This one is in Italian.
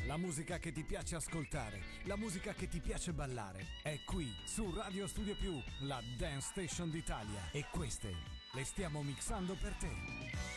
La musica che ti piace ascoltare, la musica che ti piace ballare, è qui su Radio Studio Più, la Dance Station d'Italia. E queste le stiamo mixando per te.